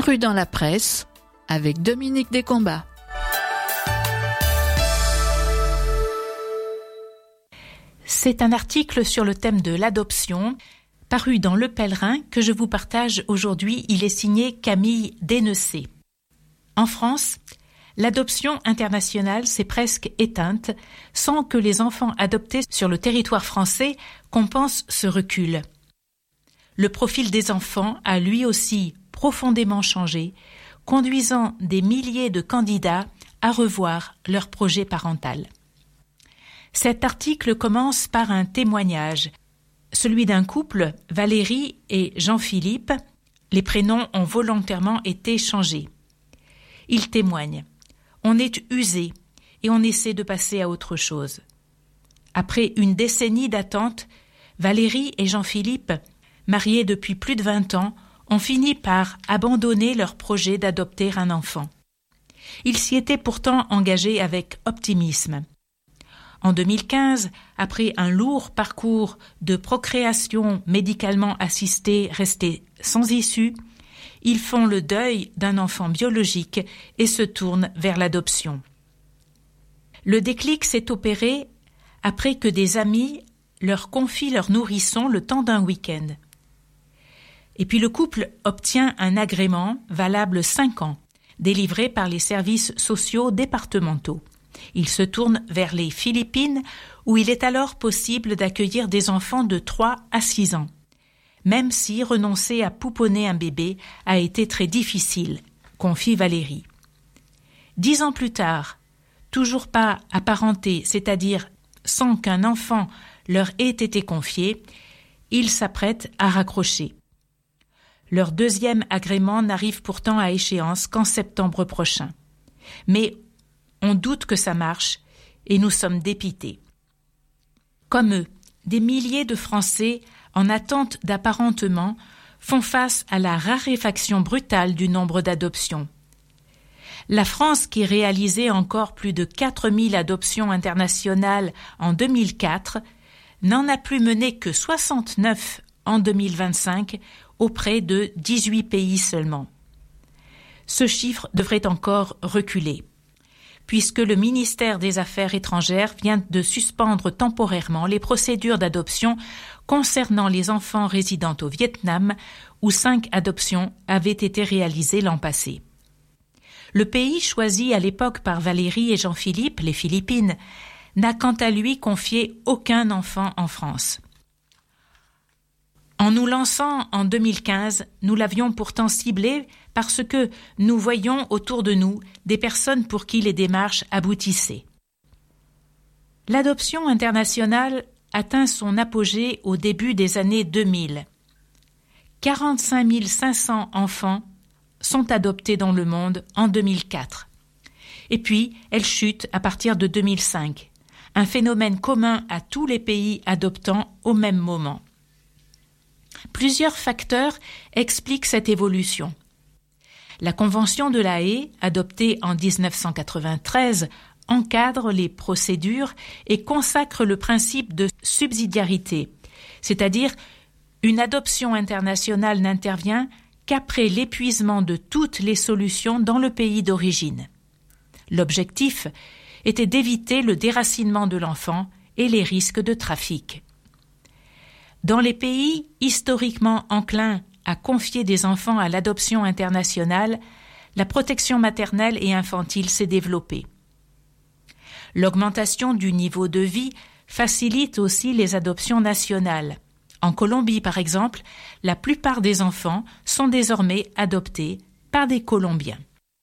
paru dans la presse avec Dominique Descombats. C'est un article sur le thème de l'adoption, paru dans Le Pèlerin, que je vous partage aujourd'hui. Il est signé Camille Dénecé. En France, l'adoption internationale s'est presque éteinte sans que les enfants adoptés sur le territoire français compensent ce recul. Le profil des enfants a lui aussi profondément changé, conduisant des milliers de candidats à revoir leur projet parental. Cet article commence par un témoignage, celui d'un couple, Valérie et Jean-Philippe. Les prénoms ont volontairement été changés. Ils témoignent. On est usé et on essaie de passer à autre chose. Après une décennie d'attente, Valérie et Jean-Philippe, mariés depuis plus de 20 ans, ont fini par abandonner leur projet d'adopter un enfant. Ils s'y étaient pourtant engagés avec optimisme. En 2015, après un lourd parcours de procréation médicalement assistée resté sans issue, ils font le deuil d'un enfant biologique et se tournent vers l'adoption. Le déclic s'est opéré après que des amis leur confient leur nourrisson le temps d'un week-end. Et puis le couple obtient un agrément valable 5 ans, délivré par les services sociaux départementaux. Il se tourne vers les Philippines, où il est alors possible d'accueillir des enfants de 3 à 6 ans, même si renoncer à pouponner un bébé a été très difficile, confie Valérie. 10 ans plus tard, toujours pas apparentés, c'est-à-dire sans qu'un enfant leur ait été confié, ils s'apprêtent à raccrocher. Leur deuxième agrément n'arrive pourtant à échéance qu'en septembre prochain. Mais on doute que ça marche et nous sommes dépités. Comme eux, des milliers de Français en attente d'apparentement font face à la raréfaction brutale du nombre d'adoptions. La France, qui réalisait encore plus de 4000 adoptions internationales en 2004, n'en a plus mené que 69 en 2025, auprès de 18 pays seulement. Ce chiffre devrait encore reculer, puisque le ministère des Affaires étrangères vient de suspendre temporairement les procédures d'adoption concernant les enfants résidant au Vietnam, où 5 adoptions avaient été réalisées l'an passé. Le pays choisi à l'époque par Valérie et Jean-Philippe, les Philippines, n'a quant à lui confié aucun enfant en France. En nous lançant en 2015, nous l'avions pourtant ciblé parce que nous voyions autour de nous des personnes pour qui les démarches aboutissaient. L'adoption internationale atteint son apogée au début des années 2000. 45 500 enfants sont adoptés dans le monde en 2004. Et puis, elle chute à partir de 2005, un phénomène commun à tous les pays adoptant au même moment. Plusieurs facteurs expliquent cette évolution. La Convention de La Haye, adoptée en 1993, encadre les procédures et consacre le principe de subsidiarité, c'est-à-dire une adoption internationale n'intervient qu'après l'épuisement de toutes les solutions dans le pays d'origine. L'objectif était d'éviter le déracinement de l'enfant et les risques de trafic. Dans les pays historiquement enclins à confier des enfants à l'adoption internationale, la protection maternelle et infantile s'est développée. L'augmentation du niveau de vie facilite aussi les adoptions nationales. En Colombie, par exemple, la plupart des enfants sont désormais adoptés par des Colombiens.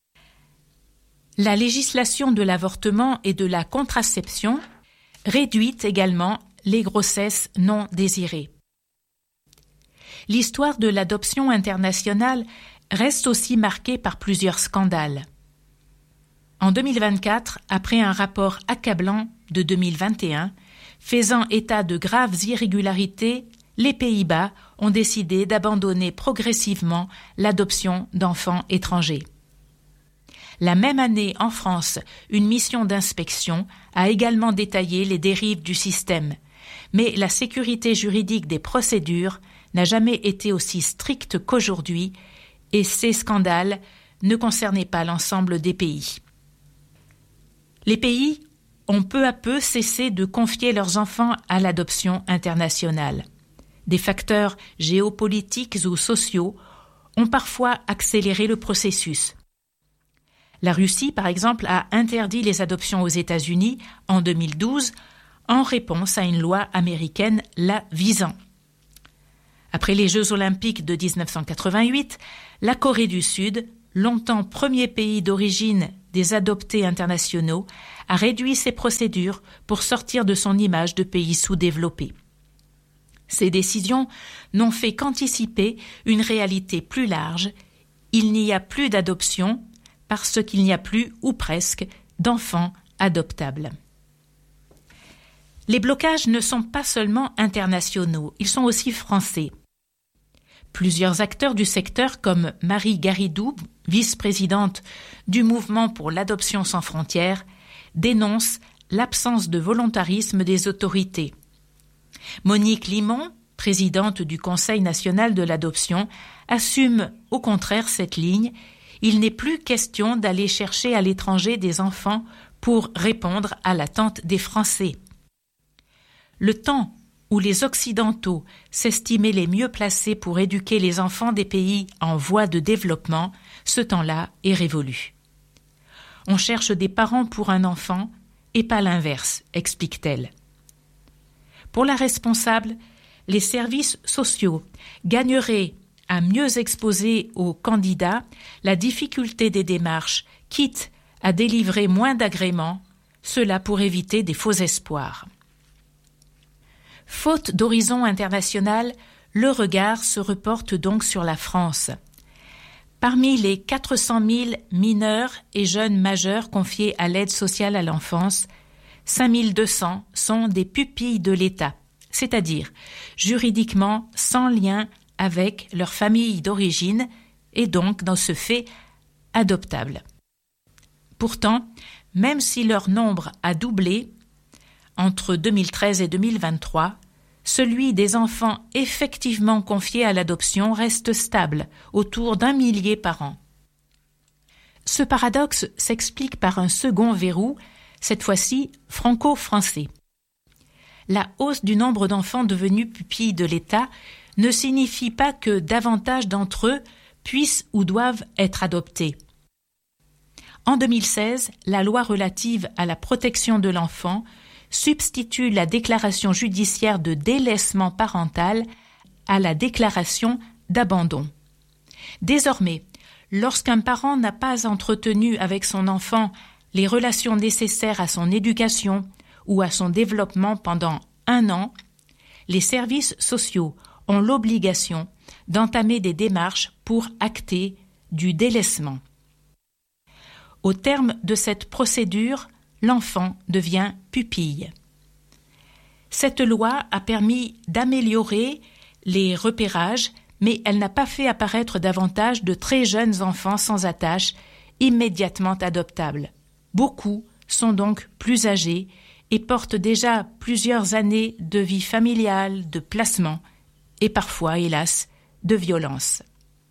La législation de l'avortement et de la contraception réduit également les grossesses non désirées. L'histoire de l'adoption internationale reste aussi marquée par plusieurs scandales. En 2024, après un rapport accablant de 2021, faisant état de graves irrégularités, les Pays-Bas ont décidé d'abandonner progressivement l'adoption d'enfants étrangers. La même année, en France, une mission d'inspection a également détaillé les dérives du système, mais la sécurité juridique des procédures n'a jamais été aussi stricte qu'aujourd'hui et ces scandales ne concernaient pas l'ensemble des pays. Les pays ont peu à peu cessé de confier leurs enfants à l'adoption internationale. Des facteurs géopolitiques ou sociaux ont parfois accéléré le processus. La Russie, par exemple, a interdit les adoptions aux États-Unis en 2012 en réponse à une loi américaine la visant. Après les Jeux olympiques de 1988, la Corée du Sud, longtemps premier pays d'origine des adoptés internationaux, a réduit ses procédures pour sortir de son image de pays sous-développé. Ces décisions n'ont fait qu'anticiper une réalité plus large. Il n'y a plus d'adoption parce qu'il n'y a plus, ou presque, d'enfants adoptables. Les blocages ne sont pas seulement internationaux, ils sont aussi français. Plusieurs acteurs du secteur comme Marie Garidou, vice-présidente du Mouvement pour l'adoption sans frontières, dénoncent l'absence de volontarisme des autorités. Monique Limon, présidente du Conseil national de l'adoption, assume au contraire cette ligne. Il n'est plus question d'aller chercher à l'étranger des enfants pour répondre à l'attente des Français. Le temps où les Occidentaux s'estimaient les mieux placés pour éduquer les enfants des pays en voie de développement, ce temps-là est révolu. On cherche des parents pour un enfant et pas l'inverse, explique-t-elle. Pour la responsable, les services sociaux gagneraient à mieux exposer aux candidats la difficulté des démarches, quitte à délivrer moins d'agréments, cela pour éviter des faux espoirs. Faute d'horizon international, le regard se reporte donc sur la France. Parmi les 400 000 mineurs et jeunes majeurs confiés à l'aide sociale à l'enfance, 5 200 sont des pupilles de l'État, c'est-à-dire juridiquement sans lien avec leur famille d'origine et donc, dans ce fait, adoptables. Pourtant, même si leur nombre a doublé entre 2013 et 2023, celui des enfants effectivement confiés à l'adoption reste stable, autour d'1 millier par an. Ce paradoxe s'explique par un second verrou, cette fois-ci franco-français. La hausse du nombre d'enfants devenus pupilles de l'État ne signifie pas que davantage d'entre eux puissent ou doivent être adoptés. En 2016, la loi relative à la protection de l'enfant substitue la déclaration judiciaire de délaissement parental à la déclaration d'abandon. Désormais, lorsqu'un parent n'a pas entretenu avec son enfant les relations nécessaires à son éducation ou à son développement pendant 1 an, les services sociaux ont l'obligation d'entamer des démarches pour acter du délaissement. Au terme de cette procédure, l'enfant devient pupille. Cette loi a permis d'améliorer les repérages, mais elle n'a pas fait apparaître davantage de très jeunes enfants sans attache, immédiatement adoptables. Beaucoup sont donc plus âgés et portent déjà plusieurs années de vie familiale, de placement et parfois, hélas, de violence.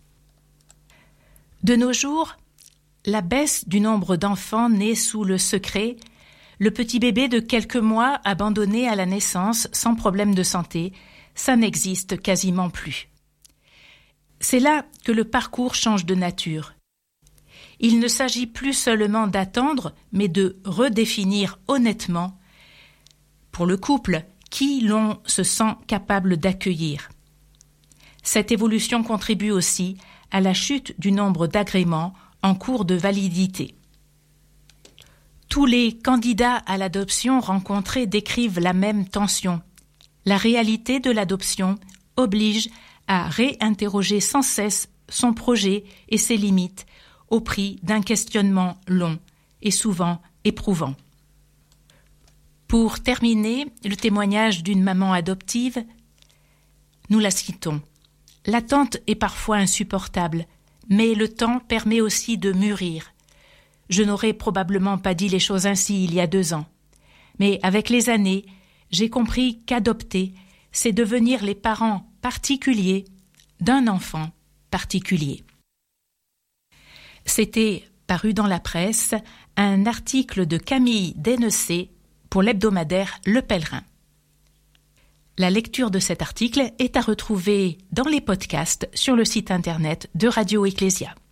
De nos jours, la baisse du nombre d'enfants nés sous le secret, le petit bébé de quelques mois abandonné à la naissance sans problème de santé, ça n'existe quasiment plus. C'est là que le parcours change de nature. Il ne s'agit plus seulement d'attendre, mais de redéfinir honnêtement, pour le couple, qui l'on se sent capable d'accueillir. Cette évolution contribue aussi à la chute du nombre d'agréments en cours de validité. Tous les candidats à l'adoption rencontrés décrivent la même tension. La réalité de l'adoption oblige à réinterroger sans cesse son projet et ses limites au prix d'un questionnement long et souvent éprouvant. Pour terminer, le témoignage d'une maman adoptive, nous la citons. L'attente est parfois insupportable, mais le temps permet aussi de mûrir. Je n'aurais probablement pas dit les choses ainsi il y a 2 ans. Mais avec les années, j'ai compris qu'adopter, c'est devenir les parents particuliers d'un enfant particulier. C'était, paru dans la presse, un article de Camille Desnecé pour l'hebdomadaire Le Pèlerin. La lecture de cet article est à retrouver dans les podcasts sur le site internet de Radio Ecclésia.